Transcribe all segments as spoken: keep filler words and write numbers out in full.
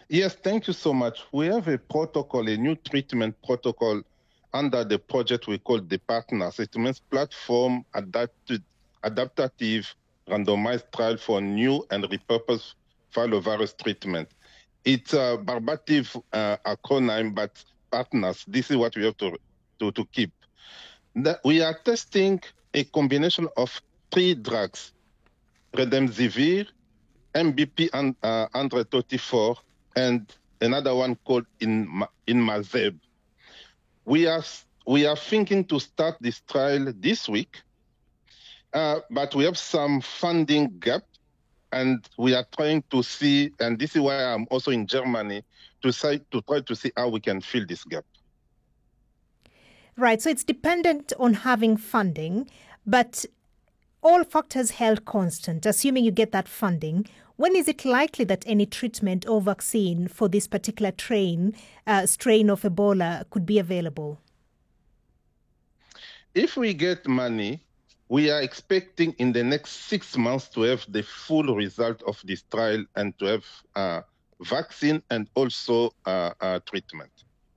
Yes, thank you so much. We have a protocol, a new treatment protocol under the project we call the Partners. It means Platform Adapted, Adaptative Randomized Trial for New and Repurposed Filovirus Treatment. It's a barbative uh, acronym, but Partners, this is what we have to, to, to keep. That we are testing a combination of three drugs, Remdesivir, M B P and uh, one thirty-four, and another one called Inmazeb. We are we are thinking to start this trial this week, uh, but we have some funding gap, and we are trying to see, and this is why I'm also in Germany to say, to try to see how we can fill this gap. Right, so it's dependent on having funding, but all factors held constant, assuming you get that funding, when is it likely that any treatment or vaccine for this particular train, uh, strain of Ebola could be available? If we get money, we are expecting in the next six months to have the full result of this trial and to have uh, vaccine and also uh, uh, treatment.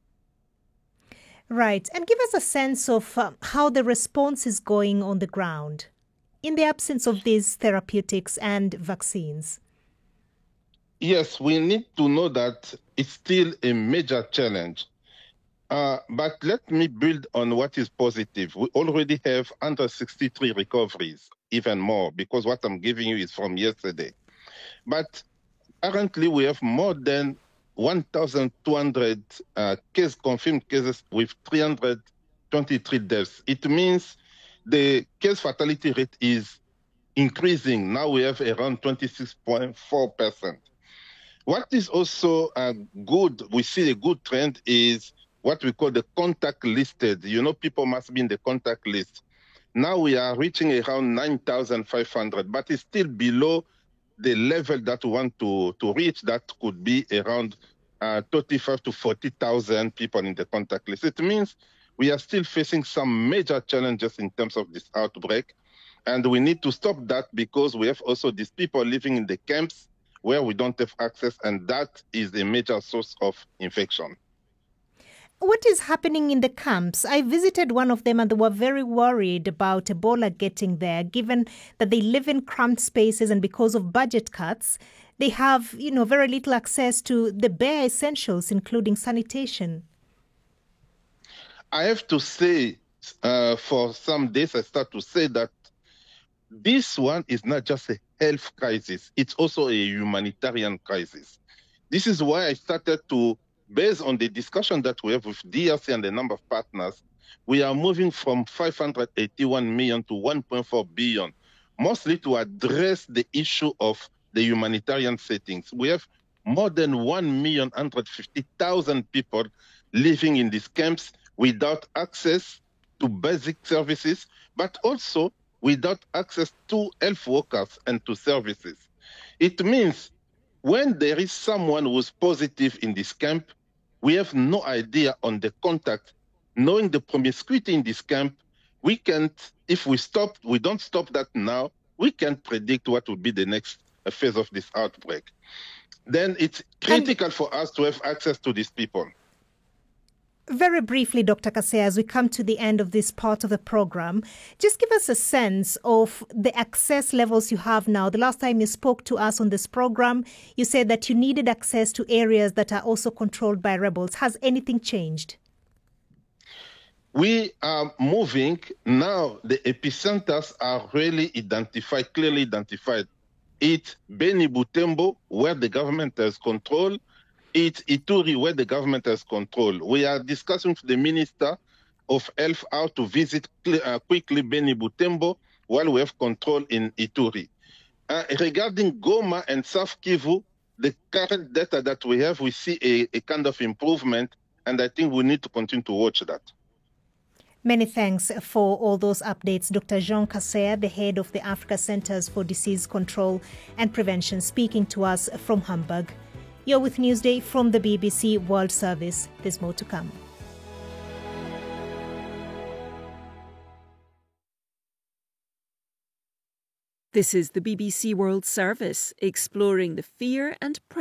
Right. And give us a sense of uh, how the response is going on the ground in the absence of these therapeutics and vaccines. Yes, we need to know that it's still a major challenge. Uh, but let me build on what is positive. We already have one hundred sixty-three recoveries, even more, because what I'm giving you is from yesterday. But currently, we have more than one thousand two hundred uh, case confirmed cases with three hundred twenty-three deaths. It means the case fatality rate is increasing. Now we have around twenty-six point four percent. What is also uh, good, we see a good trend is what we call the contact listed. You know, people must be in the contact list. Now we are reaching around nine thousand five hundred, but it's still below the level that we want to, to reach. That could be around uh, thirty-five to forty thousand people in the contact list. It means we are still facing some major challenges in terms of this outbreak. And we need to stop that because we have also these people living in the camps where we don't have access, and that is a major source of infection. What is happening in the camps? I visited one of them and they were very worried about Ebola getting there, given that they live in cramped spaces and because of budget cuts, they have, you know, very little access to the bare essentials, including sanitation. I have to say, uh, for some days, I start to say that this one is not just a health crisis, it's also a humanitarian crisis. This is why I started to, based on the discussion that we have with D R C and the number of partners, we are moving from five hundred eighty-one million to one point four billion, mostly to address the issue of the humanitarian settings. We have more than one million one hundred fifty thousand people living in these camps without access to basic services, but also without access to health workers and to services. It means when there is someone who's positive in this camp, we have no idea on the contact. Knowing the promiscuity in this camp, we can't, if we stop, we don't stop that now, we can't predict what will be the next phase of this outbreak. Then it's critical and for us to have access to these people. Very briefly, Doctor Kaseya, as we come to the end of this part of the program, just give us a sense of the access levels you have now. The last time you spoke to us on this program, you said that you needed access to areas that are also controlled by rebels. Has anything changed? We are moving now. The epicenters are really identified, clearly identified. It's Beni Butembo, where the government has control. It's Ituri, where the government has control. We are discussing with the Minister of Health how to visit uh, quickly Beni Butembo while we have control in Ituri. Uh, regarding Goma and South Kivu, the current data that we have, we see a, a kind of improvement, and I think we need to continue to watch that. Many thanks for all those updates. Doctor Jean Kaseya, the head of the Africa Centers for Disease Control and Prevention, speaking to us from Hamburg. You're with Newsday from the B B C World Service. There's more to come. This is the B B C World Service, exploring the fear and